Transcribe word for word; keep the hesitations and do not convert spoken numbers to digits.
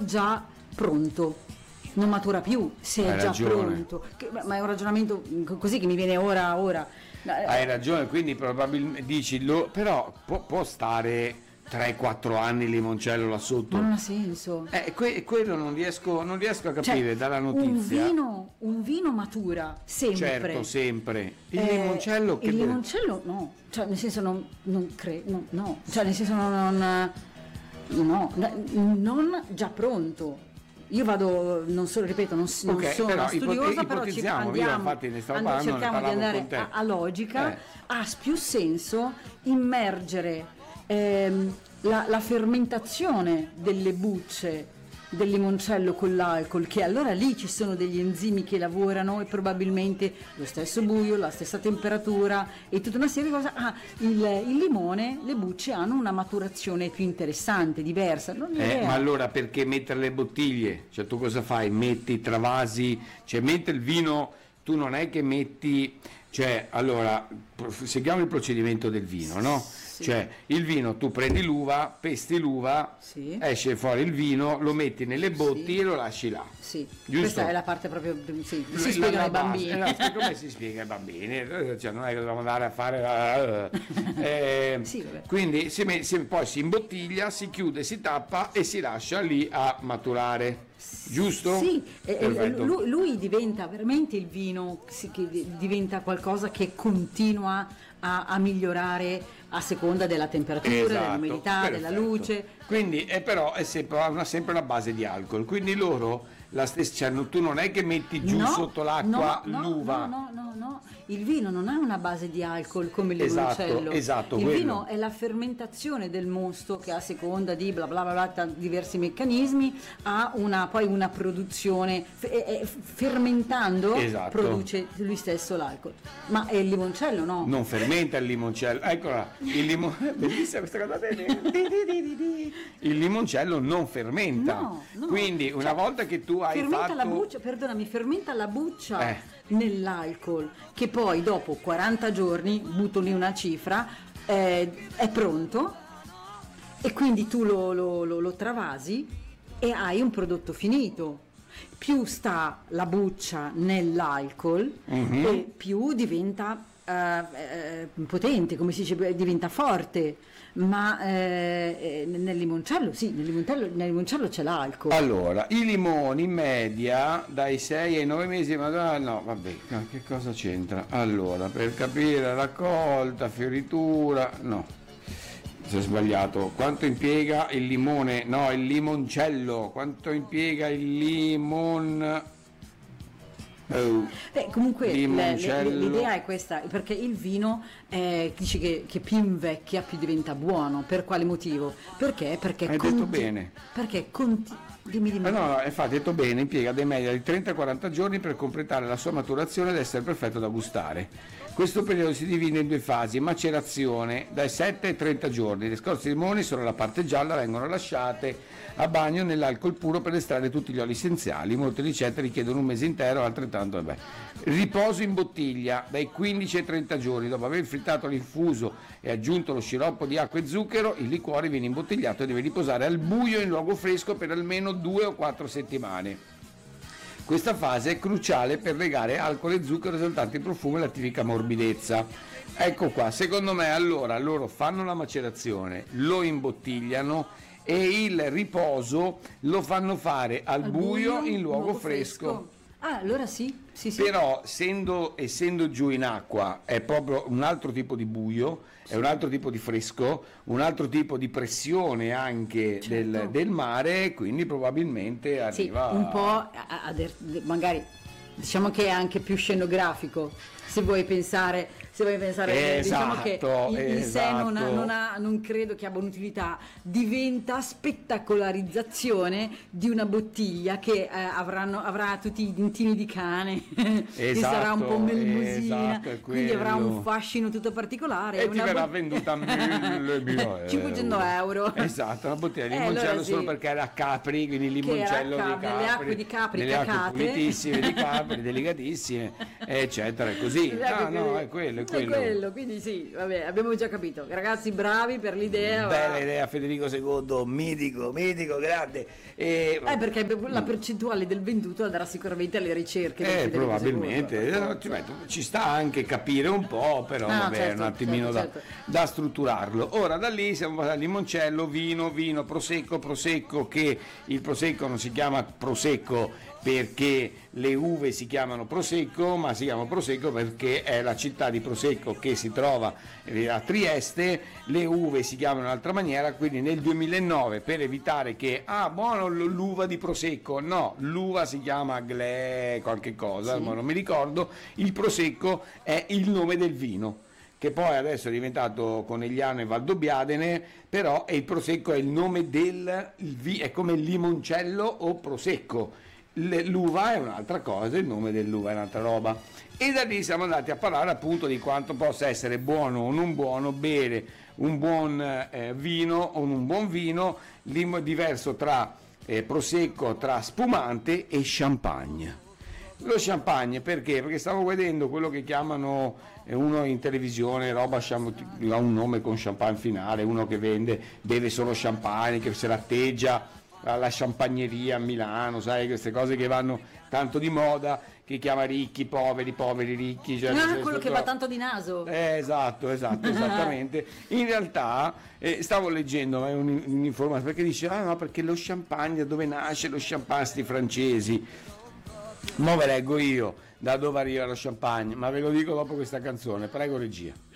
già pronto, non matura più se è Hai già ragione. pronto. Che- ma è un ragionamento così che mi viene ora ora. Hai ragione, quindi probabilmente dici, lo, però può, può stare tre quattro anni il limoncello là sotto. Ma non ha senso. Eh, que- quello non riesco, non riesco a Cioè, capire dalla notizia. Un vino, un vino matura sempre. Certo, sempre. Il Eh, limoncello che il de- limoncello no, cioè nel senso non, non credo, no, no, cioè nel senso non, non, no, non già pronto. Io vado, non so, ripeto, non, non Ok, sono però una studiosa, ipote- però ci ipotizziamo, io andiamo, infatti ne stavo and- parlando, ne cerchiamo di parlavo andare con te. a, a logica, Eh. ha più senso immergere ehm, la, la fermentazione delle bucce del limoncello con l'alcol, che allora lì ci sono degli enzimi che lavorano e probabilmente lo stesso buio, la stessa temperatura e tutta una serie di cose. Ah, il, il limone, le bucce hanno una maturazione più interessante, diversa. Non Eh, è ma allora perché mettere le bottiglie? Cioè tu cosa fai? Metti, travasi, cioè mentre il vino tu non è che metti, cioè allora pro- seguiamo il procedimento del vino, no? Sì. Cioè il vino tu prendi l'uva, pesti l'uva, Sì. esce fuori il vino, lo metti nelle botti Sì. e lo lasci là. Sì, Giusto? questa è la parte proprio, sì, La- si spiega la ai base. bambini. Eh, no, come si spiega ai bambini? Eh, Cioè, non è che dobbiamo andare a fare eh, Sì, vabbè. quindi si me- si- poi si imbottiglia, si chiude, si tappa e si lascia lì a maturare, giusto? Sì, e- e Perfetto. lui, lui diventa veramente il vino, sì, che di- diventa qualcosa che continua a, a migliorare a seconda della temperatura, Esatto, dell'umidità, della perfetto. luce. Quindi è però è sempre una, sempre una base di alcol, quindi loro la stessa, cioè, non- tu non è che metti giù No, sotto l'acqua no, no, l'uva. No, no, no, no, il vino non ha una base di alcol come il Esatto, limoncello. esatto, il quello. vino è la fermentazione del mosto che a seconda di bla bla bla, bla tan- diversi meccanismi ha una, poi una produzione fe- e- e fermentando Esatto. produce lui stesso l'alcol. Ma è il limoncello no? Non fermenta il limoncello, eccola, il limon... bellissima questa cosa. Il limoncello non fermenta, No, no. quindi una Cioè, volta che tu hai fermenta fatto la buccia, perdonami, fermenta la buccia Eh. nell'alcol, che poi dopo quaranta giorni, butto lì una cifra, eh, è pronto e quindi tu lo, lo- lo- lo travasi e hai un prodotto finito. Più sta la buccia nell'alcol Mhm. e più diventa eh, eh, potente, come si dice, diventa forte. Ma eh, eh, nel limoncello sì, nel limoncello, nel limoncello c'è l'alcol. Allora, i limoni in media dai sei ai nove mesi, ma da- no, vabbè, no, che cosa c'entra? Allora, per capire raccolta, fioritura, no, si è sbagliato. Quanto impiega il limone? No, il limoncello. Quanto impiega il limon? Oh. Beh, comunque le- le- Limoncello. l'idea è questa, perché il vino eh, dice che, che più invecchia più diventa buono. Per quale motivo? Perché? Perché Hai detto bene. Perché conti- dimmi dimmi. Ah, no, no, infatti detto bene, impiega dei media di trenta quaranta giorni per completare la sua maturazione ed essere perfetto da gustare. Questo periodo si divide in due fasi: macerazione dai sette ai trenta giorni. Le scorze di limone, solo la parte gialla, vengono lasciate a bagno nell'alcol puro per estrarre tutti gli oli essenziali. Molte ricette richiedono un mese intero, altrettanto vabbè. Riposo in bottiglia dai quindici ai trenta giorni. Dopo aver frittato l'infuso e aggiunto lo sciroppo di acqua e zucchero, il liquore viene imbottigliato e deve riposare al buio in luogo fresco per almeno due o quattro settimane. Questa fase è cruciale per legare alcol e zucchero esaltanti il profumo e la tipica morbidezza. Ecco qua, secondo me allora loro fanno la macerazione, lo imbottigliano e il riposo lo fanno fare al, Al buio, in luogo fresco. Ah, allora sì, sì, sì. Però essendo, essendo giù in acqua è proprio un altro tipo di buio, è un altro tipo di fresco, un altro tipo di pressione anche Certo. del, del mare, quindi probabilmente Sì, arriva un po' a- a- a der- magari diciamo che è anche più scenografico, se vuoi pensare, se vuoi pensare eh, diciamo che Esatto, in, in sé non, ha- esatto. non, ha- non credo che abbia un'utilità, diventa spettacolarizzazione di una bottiglia che eh, avranno, avrà tutti i dintini di cane e sarà un po' melmosina, esatto, è quindi avrà un quello. fascino tutto particolare. E ti una verrà bot- venduta a mille euro. cinquecento euro. Esatto, una bottiglia di Eh, limoncello allora sì. solo perché era a Capri, quindi il Che era limoncello a di Capri, Capri, nelle acque di Capri nelle acque cacate. pulitissime di Capri, delicatissime, eccetera, e così. Sì, no, no, è quello, è quello. È quello, quindi sì, vabbè, abbiamo già capito. Ragazzi, bravi per l'idea. Bella idea, Federico secondo, mitico, mitico, grande. E... Eh, perché la percentuale del venduto andrà sicuramente alle ricerche. del Eh, Federico probabilmente, secondo. eh, ci, metto- ci sta anche capire un po', però Ah, vabbè, certo, un attimino certo, da, certo. da strutturarlo. Ora da lì siamo passati a limoncello, vino, vino, prosecco, prosecco che il prosecco non si chiama prosecco perché le uve si chiamano Prosecco, ma si chiama Prosecco perché è la città di Prosecco che si trova a Trieste, le uve si chiamano in un'altra maniera, quindi nel duemilanove per evitare che, ah buono l'uva di Prosecco, no, l'uva si chiama Gle qualche cosa, Sì. ma non mi ricordo, il Prosecco è il nome del vino, che poi adesso è diventato Conegliano e Valdobbiadene, però è il Prosecco è il nome del, il vi- è come limoncello o Prosecco. Le- l'uva è un'altra cosa, il nome dell'uva è un'altra roba, e da lì siamo andati a parlare appunto di quanto possa essere buono o non buono bere un buon eh, vino o un buon vino, lim- diverso tra eh, prosecco, tra spumante e champagne. Lo champagne perché? Perché stavo vedendo quello che chiamano eh, uno in televisione, roba cham- ha un nome con champagne finale, uno che vende, beve solo champagne, che se l'atteggia alla champagneria a Milano, sai, queste cose che vanno tanto di moda, che chiama ricchi, poveri, poveri, ricchi. Cioè, Ah, nel senso, quello che no. va tanto di naso. Eh, esatto, esatto, esattamente. In realtà eh, stavo leggendo eh, un- un'informazione perché dice, ah no, perché lo champagne, dove nasce lo champagne, sti francesi. Mo ve leggo io da dove arriva lo champagne, ma ve lo dico dopo questa canzone, prego regia.